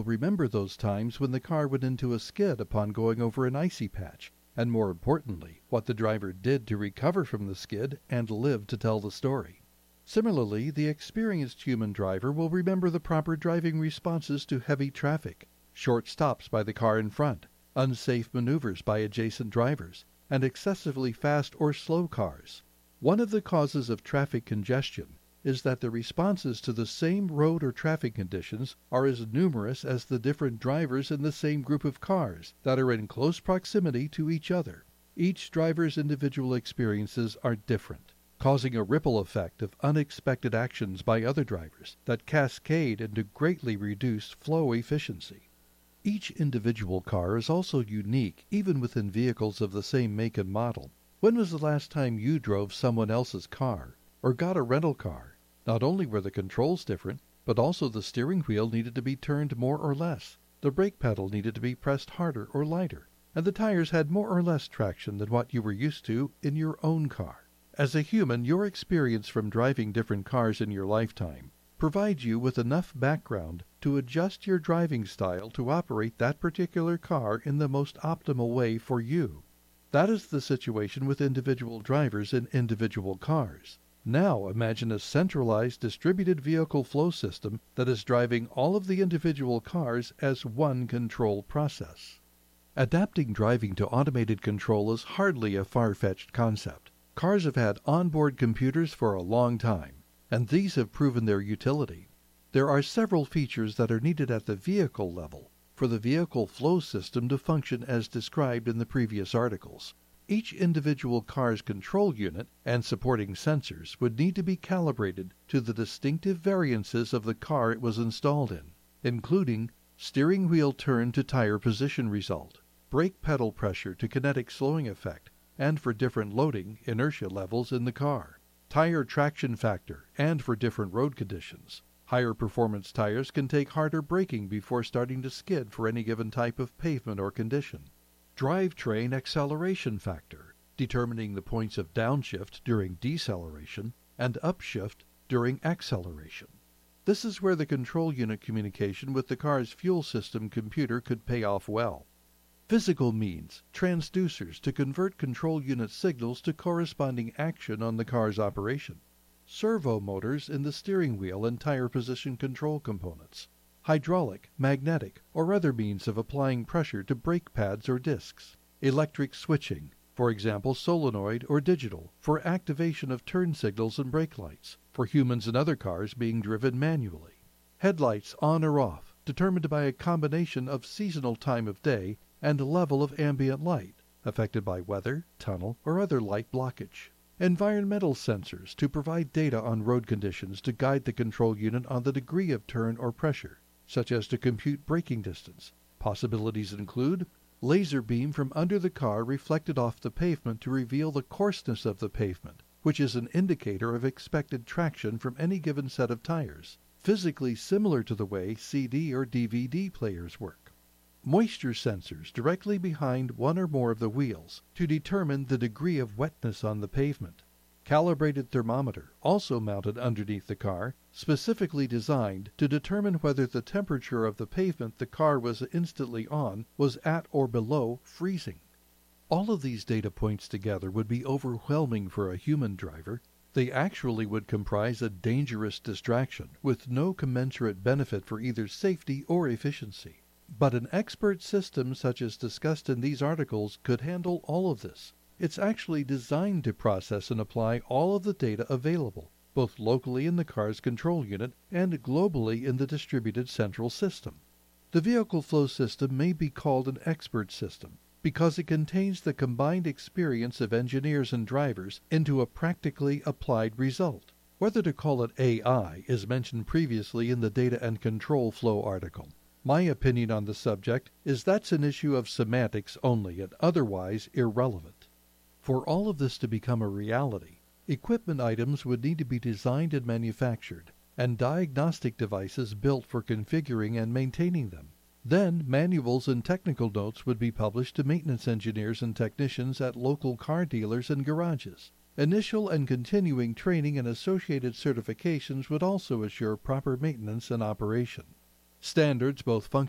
will remember those times when the car went into a skid upon going over an icy patch, and more importantly, what the driver did to recover from the skid and live to tell the story. Similarly, the experienced human driver will remember the proper driving responses to heavy traffic, short stops by the car in front, unsafe maneuvers by adjacent drivers, and excessively fast or slow cars. One of the causes of traffic congestion is that the responses to the same road or traffic conditions are as numerous as the different drivers in the same group of cars that are in close proximity to each other. Each driver's individual experiences are different, causing a ripple effect of unexpected actions by other drivers that cascade into greatly reduced flow efficiency. Each individual car is also unique even within vehicles of the same make and model. When was the last time you drove someone else's car or got a rental car? Not only were the controls different, but also the steering wheel needed to be turned more or less, the brake pedal needed to be pressed harder or lighter, and the tires had more or less traction than what you were used to in your own car. As a human, your experience from driving different cars in your lifetime provides you with enough background to adjust your driving style to operate that particular car in the most optimal way for you. That is the situation with individual drivers in individual cars. Now imagine a centralized distributed vehicle flow system that is driving all of the individual cars as one control process. Adapting driving to automated control is hardly a far-fetched concept. Cars have had onboard computers for a long time, and these have proven their utility. There are several features that are needed at the vehicle level for the vehicle flow system to function as described in the previous articles. Each individual car's control unit and supporting sensors would need to be calibrated to the distinctive variances of the car it was installed in, including steering wheel turn to tire position result, brake pedal pressure to kinetic slowing effect, and for different loading, inertia levels in the car, tire traction factor, and for different road conditions. Higher performance tires can take harder braking before starting to skid for any given type of pavement or condition. Drivetrain acceleration factor, determining the points of downshift during deceleration and upshift during acceleration. This is where the control unit communication with the car's fuel system computer could pay off well. Physical means, transducers to convert control unit signals to corresponding action on the car's operation. Servo motors in the steering wheel and tire position control components. Hydraulic, magnetic, or other means of applying pressure to brake pads or discs. Electric switching, for example solenoid or digital, for activation of turn signals and brake lights, for humans and other cars being driven manually. Headlights on or off, determined by a combination of seasonal time of day and level of ambient light, affected by weather, tunnel, or other light blockage. Environmental sensors to provide data on road conditions to guide the control unit on the degree of turn or pressure, such as to compute braking distance. Possibilities include laser beam from under the car reflected off the pavement to reveal the coarseness of the pavement, which is an indicator of expected traction from any given set of tires, physically similar to the way CD or DVD players work. Moisture sensors directly behind one or more of the wheels to determine the degree of wetness on the pavement. Calibrated thermometer, also mounted underneath the car, specifically designed to determine whether the temperature of the pavement the car was instantly on was at or below freezing. All of these data points together would be overwhelming for a human driver. They actually would comprise a dangerous distraction with no commensurate benefit for either safety or efficiency. But an expert system such as discussed in these articles could handle all of this. It's actually designed to process and apply all of the data available, both locally in the car's control unit and globally in the distributed central system. The vehicle flow system may be called an expert system because it contains the combined experience of engineers and drivers into a practically applied result. Whether to call it AI is mentioned previously in the Data and Control Flow article. My opinion on the subject is that's an issue of semantics only and otherwise irrelevant. For all of this to become a reality, equipment items would need to be designed and manufactured, and diagnostic devices built for configuring and maintaining them. Then, manuals and technical notes would be published to maintenance engineers and technicians at local car dealers and garages. Initial and continuing training and associated certifications would also assure proper maintenance and operation. Standards, both functional